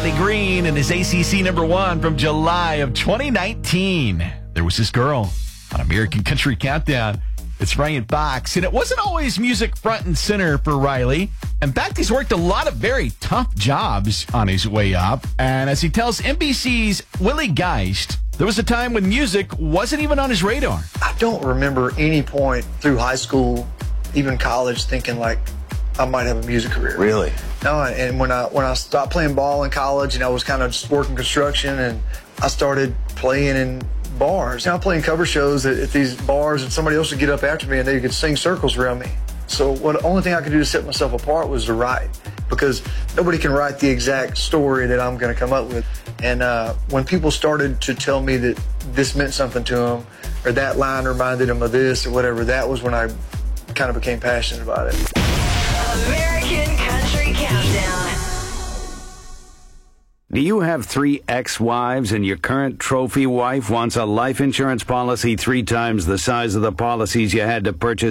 Riley Green and his ACC #1 from July of 2019. There was this girl on American Country Countdown. It's Ryan Fox, and it wasn't always music front and center for Riley. In fact, he's worked a lot of very tough jobs on his way up. And as he tells NBC's Willie Geist, there was a time when music wasn't even on his radar. I don't remember any point through high school, even college, thinking like I might have a music career. Really? No, and when I stopped playing ball in college and I was kind of just working construction, and I started playing in bars. I'm playing cover shows at these bars, and somebody else would get up after me and they could sing circles around me. So the only thing I could do to set myself apart was to write, because nobody can write the exact story that I'm going to come up with. And when people started to tell me that this meant something to them, or that line reminded them of this or whatever, that was when I kind of became passionate about it. American Country Countdown. Do you have 3 ex-wives and your current trophy wife wants a life insurance policy 3 times the size of the policies you had to purchase